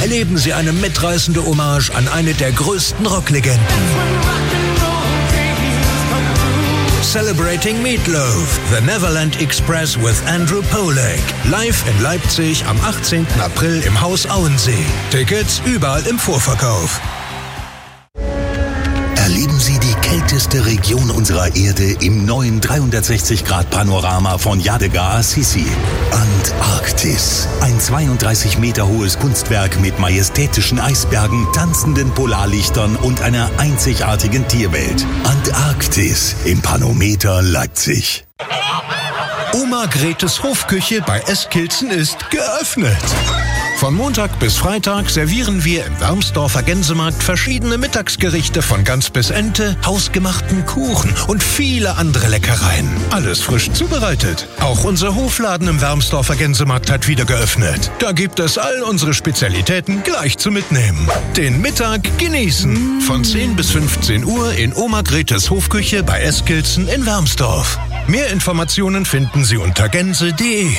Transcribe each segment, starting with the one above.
erleben Sie eine mitreißende Hommage an eine der größten Rocklegenden. Celebrating Meatloaf, The Neverland Express with Andrew Pollack. Live in Leipzig am 18. April im Haus Auensee. Tickets überall im Vorverkauf. Erleben Sie die kälteste Region unserer Erde im neuen 360-Grad-Panorama von Yadega Assisi. Antarktis. Ein 32 Meter hohes Kunstwerk mit majestätischen Eisbergen, tanzenden Polarlichtern und einer einzigartigen Tierwelt. Antarktis im Panometer Leipzig. Oma Gretes Hofküche bei Eskilzen ist geöffnet. Von Montag bis Freitag servieren wir im Wermsdorfer Gänsemarkt verschiedene Mittagsgerichte von Gans bis Ente, hausgemachten Kuchen und viele andere Leckereien. Alles frisch zubereitet. Auch unser Hofladen im Wermsdorfer Gänsemarkt hat wieder geöffnet. Da gibt es all unsere Spezialitäten gleich zum Mitnehmen. Den Mittag genießen. Von 10 bis 15 Uhr in Oma Gretes Hofküche bei Eskilzen in Wermsdorf. Mehr Informationen finden Sie unter gänse.de.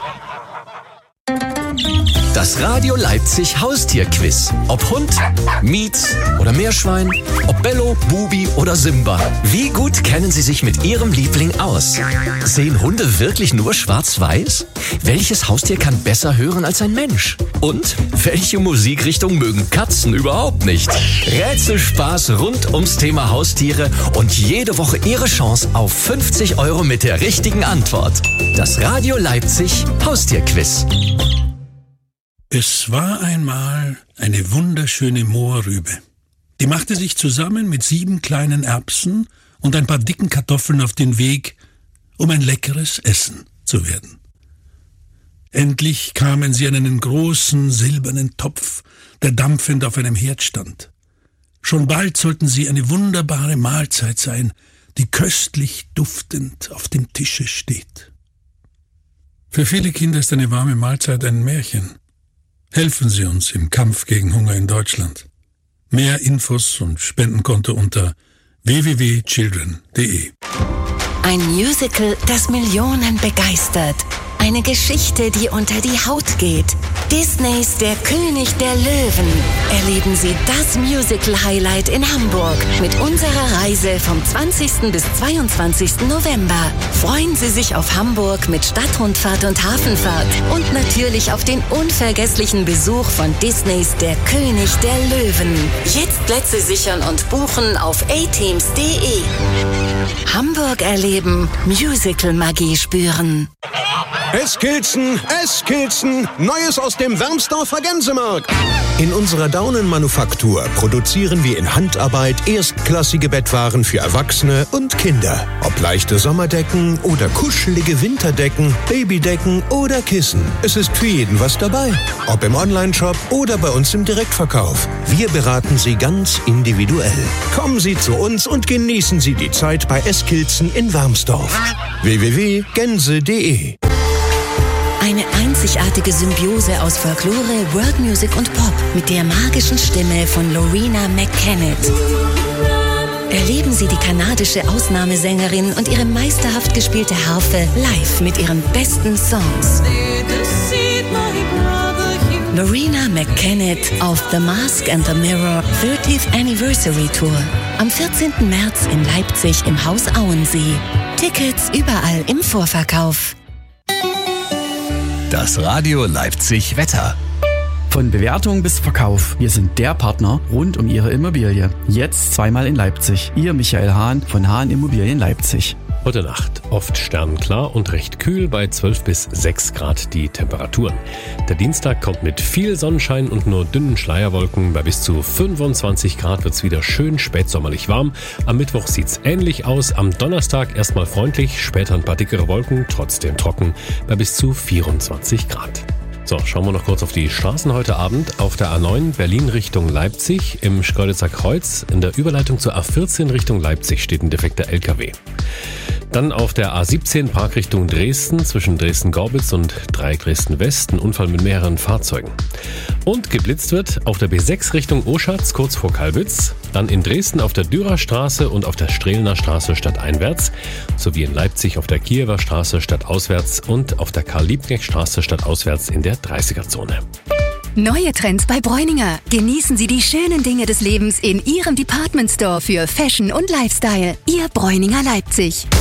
Das Radio Leipzig Haustierquiz. Ob Hund, Mietz oder Meerschwein, ob Bello, Bubi oder Simba. Wie gut kennen Sie sich mit Ihrem Liebling aus? Sehen Hunde wirklich nur schwarz-weiß? Welches Haustier kann besser hören als ein Mensch? Und welche Musikrichtung mögen Katzen überhaupt nicht? Rätselspaß rund ums Thema Haustiere und jede Woche Ihre Chance auf 50 € mit der richtigen Antwort. Das Radio Leipzig Haustierquiz. Es war einmal eine wunderschöne Mohrrübe. Die machte sich zusammen mit 7 kleinen Erbsen und ein paar dicken Kartoffeln auf den Weg, um ein leckeres Essen zu werden. Endlich kamen sie an einen großen silbernen Topf, der dampfend auf einem Herd stand. Schon bald sollten sie eine wunderbare Mahlzeit sein, die köstlich duftend auf dem Tische steht. Für viele Kinder ist eine warme Mahlzeit ein Märchen. Helfen Sie uns im Kampf gegen Hunger in Deutschland. Mehr Infos und Spendenkonto unter www.children.de. Ein Musical, das Millionen begeistert. Eine Geschichte, die unter die Haut geht. Disneys Der König der Löwen. Erleben Sie das Musical-Highlight in Hamburg mit unserer Reise vom 20. bis 22. November. Freuen Sie sich auf Hamburg mit Stadtrundfahrt und Hafenfahrt und natürlich auf den unvergesslichen Besuch von Disneys Der König der Löwen. Jetzt Plätze sichern und buchen auf ateams.de. Hamburg erleben, Musical-Magie spüren. Eskilzen, Neues aus dem Wermsdorfer Gänsemarkt. In unserer Daunenmanufaktur produzieren wir in Handarbeit erstklassige Bettwaren für Erwachsene und Kinder. Ob leichte Sommerdecken oder kuschelige Winterdecken, Babydecken oder Kissen. Es ist für jeden was dabei. Ob im Onlineshop oder bei uns im Direktverkauf. Wir beraten Sie ganz individuell. Kommen Sie zu uns und genießen Sie die Zeit bei Eskilzen in Wermsdorf. www.gänse.de. Eine einzigartige Symbiose aus Folklore, Worldmusic und Pop mit der magischen Stimme von Loreena McKennitt. Erleben Sie die kanadische Ausnahmesängerin und ihre meisterhaft gespielte Harfe live mit ihren besten Songs. Loreena McKennitt auf The Mask and the Mirror 30th Anniversary Tour. Am 14. März in Leipzig im Haus Auensee. Tickets überall im Vorverkauf. Das Radio Leipzig Wetter. Von Bewertung bis Verkauf. Wir sind der Partner rund um Ihre Immobilie. Jetzt zweimal in Leipzig. Ihr Michael Hahn von Hahn Immobilien Leipzig. Heute Nacht oft sternenklar und recht kühl, bei 12 bis 6 Grad die Temperaturen. Der Dienstag kommt mit viel Sonnenschein und nur dünnen Schleierwolken. Bei bis zu 25 Grad wird's wieder schön spätsommerlich warm. Am Mittwoch sieht's ähnlich aus. Am Donnerstag erstmal freundlich, später ein paar dickere Wolken, trotzdem trocken, bei bis zu 24 Grad. So, schauen wir noch kurz auf die Straßen heute Abend. Auf der A9 Berlin Richtung Leipzig im Schkeuditzer Kreuz. In der Überleitung zur A14 Richtung Leipzig steht ein defekter LKW. Dann auf der A17 Parkrichtung Dresden zwischen Dresden-Gorbitz und Dreieck Dresden-West ein Unfall mit mehreren Fahrzeugen. Und geblitzt wird auf der B6 Richtung Oschatz kurz vor Kalbitz, dann in Dresden auf der Dürerstraße und auf der Strehlener Straße stadteinwärts, sowie in Leipzig auf der Kiewer Straße stadtauswärts und auf der Karl-Liebknecht-Straße stadtauswärts in der 30er-Zone. Neue Trends bei Bräuninger. Genießen Sie die schönen Dinge des Lebens in Ihrem Department Store für Fashion und Lifestyle. Ihr Bräuninger Leipzig.